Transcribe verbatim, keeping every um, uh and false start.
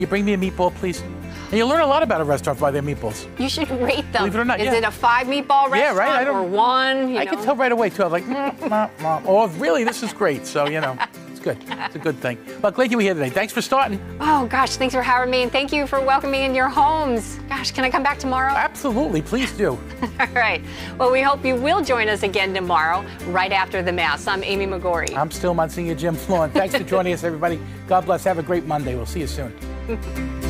You bring me a meatball, please? And you learn a lot about a restaurant by their meatballs. You should rate them. Believe it or not, Is yeah. it a five meatball restaurant Yeah, right? I don't, or one? You I know? can tell right away, too. I'm like, mm, mm, mm. Oh, really? This is great. So, you know, it's good. It's a good thing. Well, glad you were here today. Thanks for starting. Oh, gosh, thanks for having me, and thank you for welcoming me in your homes. Gosh, can I come back tomorrow? Absolutely. Please do. All right. Well, we hope you will join us again tomorrow, right after the Mass. I'm Amy McGorry. I'm still Monsignor Jim Flawn. Thanks for joining us, everybody. God bless. Have a great Monday. We'll see you soon.